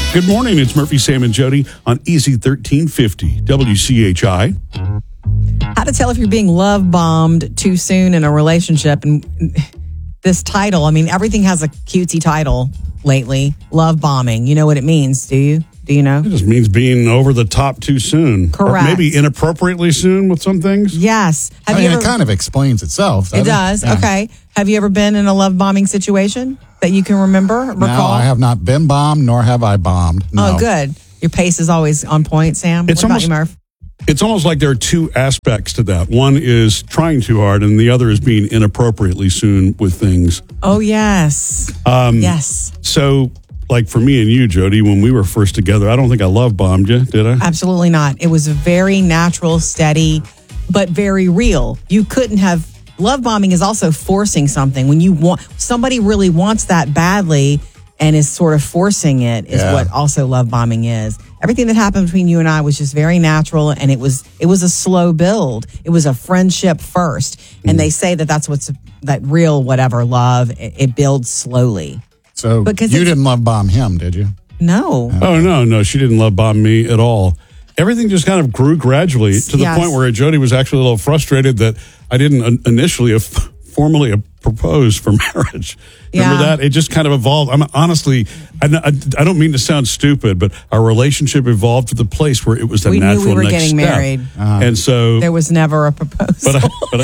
Good morning. It's Murphy, Sam, and Jody on Easy 1350 WCHI. How to tell if you're being love bombed too soon in a relationship. And this title, I mean, everything has a cutesy title lately. Love bombing. You know what it means, do you? Do you know? It just means being over the top too soon. Correct. Or maybe inappropriately soon with some things. Yes. It kind of explains itself. It does. Yeah. Okay. Have you ever been in a love bombing situation that you can recall? No, I have not been bombed, nor have I bombed. No. Oh, good. Your pace is always on point, Sam. It's what almost, about you, Murph? It's almost like there are two aspects to that. One is trying too hard, and the other is being inappropriately soon with things. Oh, yes. Yes. So, like for me and you, Jody, when we were first together, I don't think I love bombed you, did I? Absolutely not. It was very natural, steady, but very real. You couldn't have. Love bombing is also forcing something. When you want somebody really wants that badly and is sort of forcing it is what also love bombing is. Everything that happened between you and I was just very natural, and it was a slow build. It was a friendship first, and they say that's what's that real whatever love. It builds slowly. So you didn't love bomb him, did you? No. Oh, no, she didn't love bomb me at all. Everything just kind of grew gradually to the point where Jody was actually a little frustrated that I didn't initially formally propose for marriage. Remember that? It just kind of evolved. Honestly, I don't mean to sound stupid, but our relationship evolved to the place where it was the natural next step. We knew we were getting married. And so there was never a proposal.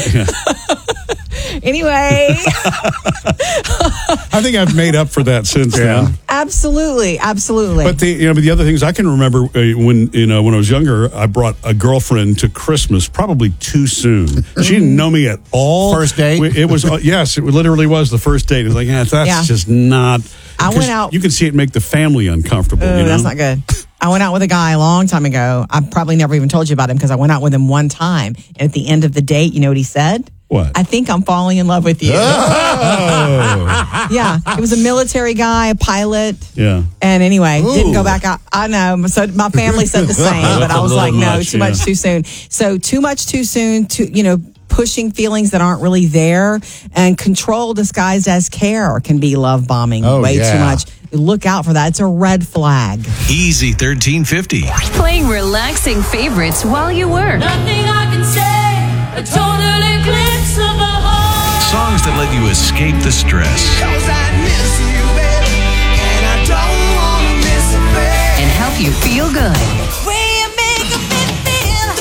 I Anyway. think I've made up for that since then. Absolutely. But the other things I can remember when I was younger, I brought a girlfriend to Christmas probably too soon. She didn't know me at all. First date? It was yes, it literally was the first date. It was like, that's just not. I went out. You can see it make the family uncomfortable. That's not good. I went out with a guy a long time ago. I probably never even told you about him because I went out with him one time. And at the end of the date, you know what he said? What? I think I'm falling in love with you. Oh. Yeah. It was a military guy, a pilot. Yeah. And anyway, didn't go back out. I know. So my family said the same, but I was like, no, too much too soon. So too much too soon, pushing feelings that aren't really there, and control disguised as care can be love bombing way too much. Look out for that. It's a red flag. Easy 1350. Playing relaxing favorites while you work. Nothing I can say, a total eclipse of the heart. Songs that let you escape the stress. 'Cause I miss you, baby, and I don't want to miss a thing. And help you feel good. Way you make me feel.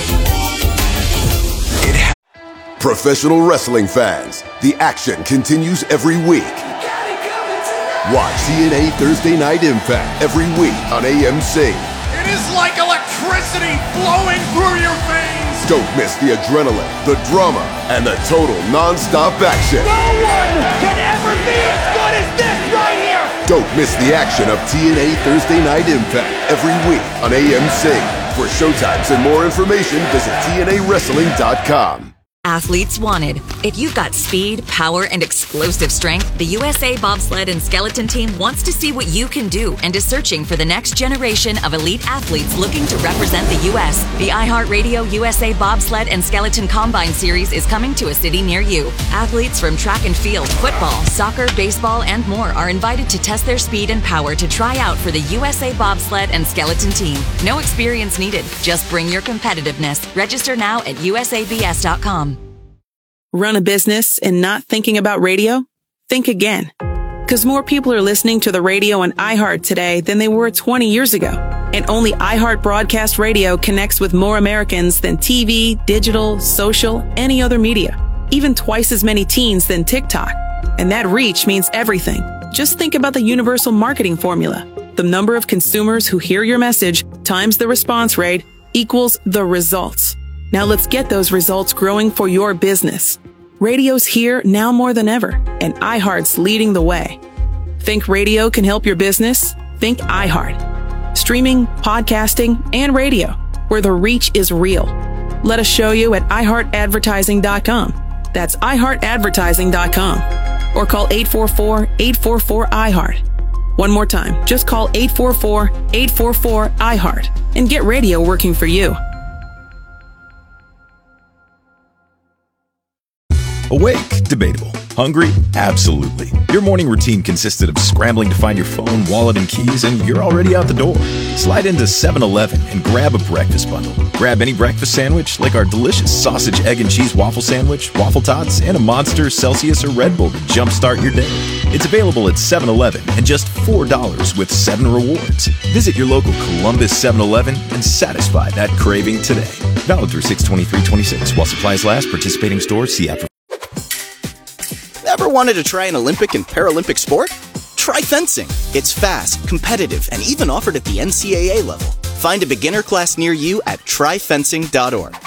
Professional wrestling fans, the action continues every week. Watch TNA Thursday Night Impact every week on AMC. It is like electricity flowing through your veins. Don't miss the adrenaline, the drama, and the total non-stop action. No one can ever be as good as this right here. Don't miss the action of TNA Thursday Night Impact every week on AMC. For showtimes and more information, visit TNAWrestling.com. Athletes wanted. If you've got speed, power, and explosive strength, the USA Bobsled and Skeleton Team wants to see what you can do and is searching for the next generation of elite athletes looking to represent the U.S. The iHeartRadio USA Bobsled and Skeleton Combine Series is coming to a city near you. Athletes from track and field, football, soccer, baseball, and more are invited to test their speed and power to try out for the USA Bobsled and Skeleton Team. No experience needed. Just bring your competitiveness. Register now at usabs.com. Run a business and not thinking about radio? Think again. Because more people are listening to the radio on iHeart today than they were 20 years ago. And only iHeart Broadcast Radio connects with more Americans than TV, digital, social, any other media. Even twice as many teens than TikTok. And that reach means everything. Just think about the universal marketing formula. The number of consumers who hear your message times the response rate equals the results. Now let's get those results growing for your business. Radio's here now more than ever, and iHeart's leading the way. Think radio can help your business? Think iHeart. Streaming, podcasting, and radio, where the reach is real. Let us show you at iHeartAdvertising.com. That's iHeartAdvertising.com. Or call 844-844-iHeart. One more time, just call 844-844-iHeart and get radio working for you. Awake, debatable. Hungry? Absolutely. Your morning routine consisted of scrambling to find your phone, wallet, and keys, and you're already out the door. Slide into 7-Eleven and grab a breakfast bundle. Grab any breakfast sandwich, like our delicious sausage, egg, and cheese waffle sandwich, waffle tots, and a Monster, Celsius, or Red Bull to jumpstart your day. It's available at 7-Eleven and just $4 with 7 rewards. Visit your local Columbus 7-Eleven and satisfy that craving today. Valid through 6/23/26. While supplies last, participating stores see after. Ever wanted to try an Olympic and Paralympic sport? Try fencing. It's fast, competitive, and even offered at the NCAA level. Find a beginner class near you at tryfencing.org.